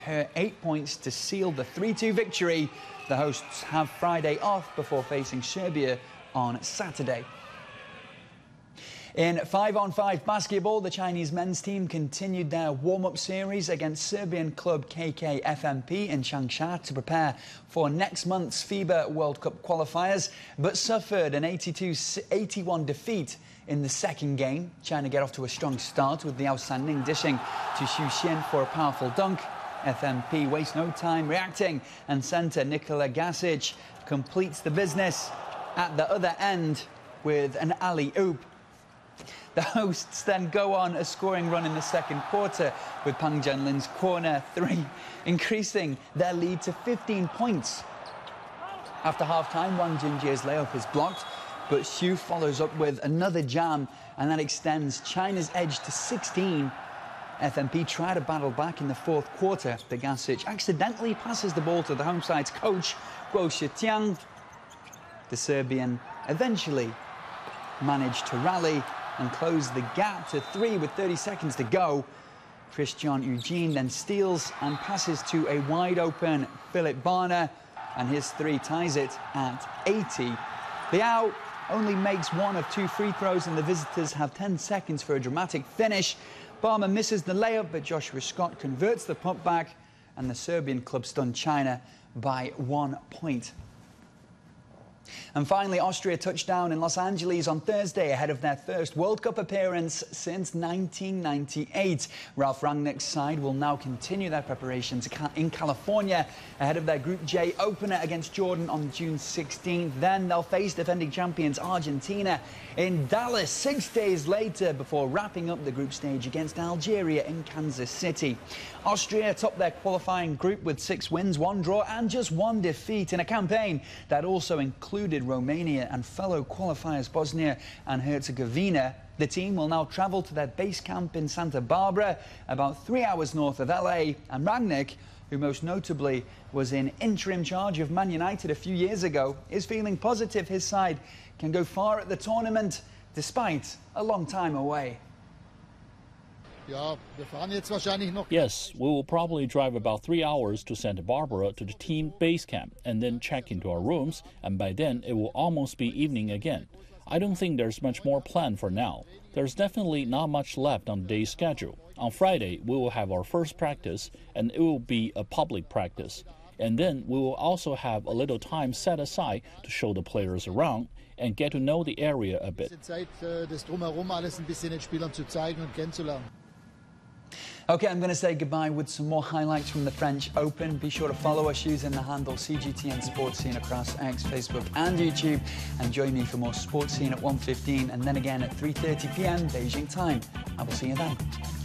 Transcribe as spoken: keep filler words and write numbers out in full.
her eight points to seal the three two victory. The hosts have Friday off before facing Serbia on Saturday. In five on five basketball, the Chinese men's team continued their warm-up series against Serbian club K K F M P in Changsha to prepare for next month's FIBA World Cup qualifiers, but suffered an eighty-two eighty-one defeat in the second game. China get off to a strong start with the outstanding dishing to Xu Xian for a powerful dunk. F M P waste no time reacting, and centre Nikola Gasic completes the business at the other end with an alley-oop. The hosts then go on a scoring run in the second quarter with Pang Jianlin's corner three, increasing their lead to fifteen points. After half-time, Wang Jinjie's layup is blocked, but Xu follows up with another jam, and that extends China's edge to sixteen. F M P try to battle back in the fourth quarter. The Gasic accidentally passes the ball to the home side's coach, Guo Shitiang. The Serbian eventually managed to rally and close the gap to three with thirty seconds to go. Christian Eugene then steals and passes to a wide-open Philip Barner, and his three ties it at eighty. Liao only makes one of two free throws, and the visitors have ten seconds for a dramatic finish. Barmer misses the layup, but Joshua Scott converts the putback, and the Serbian club stunned China by one point. And finally, Austria touched down in Los Angeles on Thursday ahead of their first World Cup appearance since nineteen ninety-eight. Ralf Rangnick's side will now continue their preparations in California ahead of their Group J opener against Jordan on June sixteenth. Then they'll face defending champions Argentina in Dallas six days later before wrapping up the group stage against Algeria in Kansas City. Austria topped their qualifying group with six wins, one draw and just one defeat in a campaign that also included Romania and fellow qualifiers Bosnia and Herzegovina. The team will now travel to their base camp in Santa Barbara, about three hours north of L A, and Rangnick, who most notably was in interim charge of Man United a few years ago, is feeling positive his side can go far at the tournament despite a long time away. Yes, we will probably drive about three hours to Santa Barbara to the team base camp and then check into our rooms, and by then it will almost be evening again. I don't think there's much more planned for now. There's definitely not much left on the day's schedule. On Friday, we will have our first practice, and it will be a public practice. And then we will also have a little time set aside to show the players around and get to know the area a bit. OK, I'm going to say goodbye with some more highlights from the French Open. Be sure to follow us using the handle C G T N Sports Scene across X, Facebook and YouTube. And join me for more Sports Scene at one fifteen and then again at three thirty p m Beijing time. I will see you then.